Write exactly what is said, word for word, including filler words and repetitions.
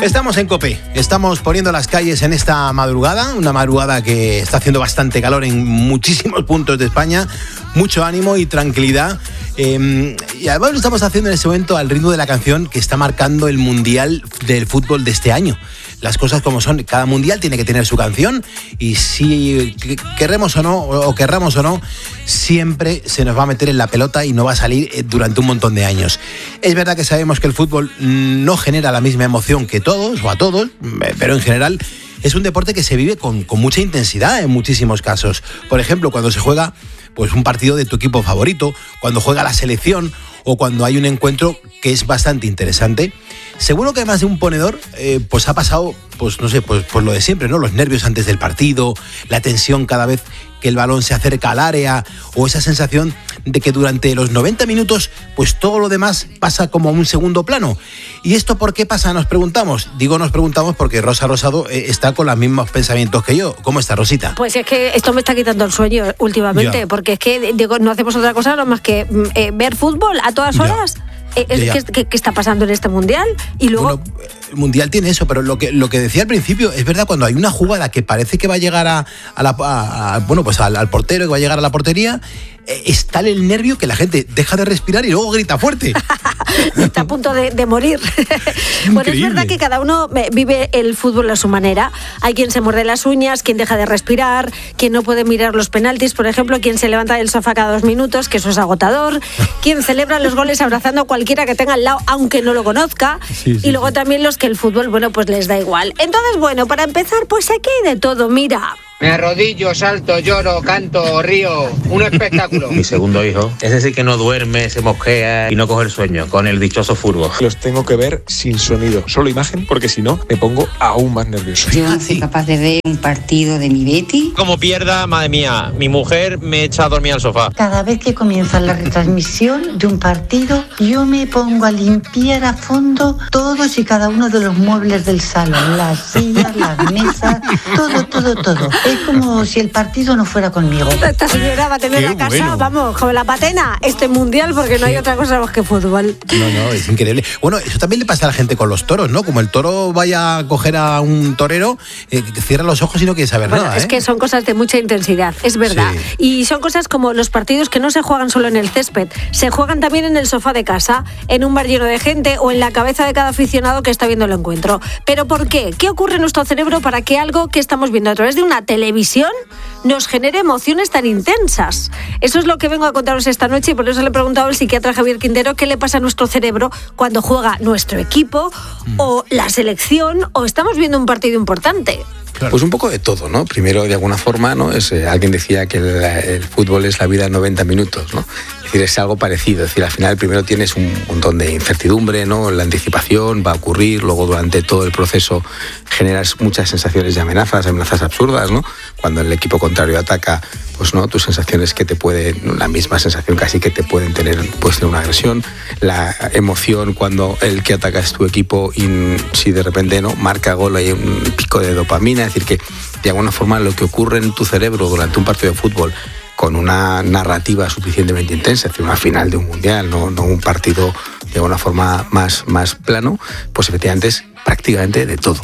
Estamos en COPE, estamos poniendo las calles en esta madrugada, una madrugada que está haciendo bastante calor en muchísimos puntos de España, mucho ánimo y tranquilidad. Eh, y además lo estamos haciendo en ese momento al ritmo de la canción que está marcando el Mundial del Fútbol de este año. Las cosas como son, cada mundial tiene que tener su canción y si querremos o no, o querramos o no, siempre se nos va a meter en la pelota y no va a salir durante un montón de años. Es verdad que sabemos que el fútbol no genera la misma emoción que todos, o a todos, pero en general es un deporte que se vive con, con mucha intensidad en muchísimos casos. Por ejemplo, cuando se juega pues un partido de tu equipo favorito, cuando juega la selección o cuando hay un encuentro que es bastante interesante. Seguro que además de un ponedor, eh, pues ha pasado, pues no sé, pues, pues lo de siempre, ¿no? Los nervios antes del partido, la tensión cada vez que el balón se acerca al área, o esa sensación de que durante los noventa minutos, pues todo lo demás pasa como a un segundo plano. ¿Y esto por qué pasa? Nos preguntamos. Digo nos preguntamos porque Rosa Rosado eh, está con los mismos pensamientos que yo. ¿Cómo está, Rosita? Pues es que esto me está quitando el sueño últimamente, ya. Porque es que digo, no hacemos otra cosa no más que eh, ver fútbol a todas horas. Ya. Eh, ¿qué, qué, ¿Qué está pasando en este mundial? Y luego bueno, el mundial tiene eso, pero lo que lo que decía al principio es verdad, cuando hay una jugada que parece que va a llegar a, a la a, a, bueno pues al, al portero, que va a llegar a la portería, eh, está el nervio que la gente deja de respirar y luego grita fuerte. Está a punto de, de morir. Bueno, es verdad que cada uno vive el fútbol a su manera. Hay quien se muerde las uñas, quien deja de respirar, quien no puede mirar los penaltis, por ejemplo, quien se levanta del sofá cada dos minutos, que eso es agotador, quien celebra los goles abrazando a cualquiera que tenga al lado, aunque no lo conozca, sí, sí, y luego sí. También los que el fútbol, bueno, pues les da igual. Entonces, bueno, para empezar, pues aquí hay de todo, mira. Me arrodillo, salto, lloro, canto, río. Un espectáculo. Mi segundo hijo, ese sí que no duerme, se mosquea y no coge el sueño con el dichoso furbo. Los tengo que ver sin sonido, solo imagen, porque si no me pongo aún más nervioso. Yo no soy capaz de ver un partido de mi Betty. Como pierda, madre mía, mi mujer me echa a dormir al sofá. Cada vez que comienza la retransmisión de un partido, yo me pongo a limpiar a fondo todos y cada uno de los muebles del salón, las sillas, las mesas, todo, todo, todo. Es como si el partido no fuera conmigo. Esta señora va a tener la casa, bueno. Vamos, como la patena, este mundial, porque no hay otra cosa más que fútbol. No, no, es increíble. Bueno, eso también le pasa a la gente con los toros, ¿no? Como el toro vaya a coger a un torero, eh, cierra los ojos y no quiere saber bueno, nada. Es ¿eh? que son cosas de mucha intensidad, es verdad. Sí. Y son cosas como los partidos que no se juegan solo en el césped, se juegan también en el sofá de casa, en un bar lleno de gente o en la cabeza de cada aficionado que está viendo el encuentro. ¿Pero por qué? ¿Qué ocurre en nuestro cerebro para que algo que estamos viendo a través de una televisión nos genere emociones tan intensas? Eso es lo que vengo a contaros esta noche y por eso le he preguntado al psiquiatra Javier Quintero qué le pasa a nuestro cerebro cuando juega nuestro equipo mm. o la selección o estamos viendo un partido importante. Claro. Pues un poco de todo, ¿no? Primero, de alguna forma, ¿no? Es, eh, alguien decía que el, el fútbol es la vida en noventa minutos, ¿no? Es decir, es algo parecido. Es decir, al final primero tienes un montón de incertidumbre, ¿no? La anticipación va a ocurrir, luego durante todo el proceso generas muchas sensaciones de amenazas, amenazas absurdas, ¿no? Cuando el equipo contrario ataca, pues no, tus sensaciones que te pueden, la misma sensación casi que te pueden tener, pues de una agresión, la emoción cuando el que ataca es tu equipo y si de repente no marca gol hay un pico de dopamina, es decir que de alguna forma lo que ocurre en tu cerebro durante un partido de fútbol con una narrativa suficientemente intensa, es decir, una final de un mundial, no, no un partido de alguna forma más, más plano, pues efectivamente es prácticamente de todo.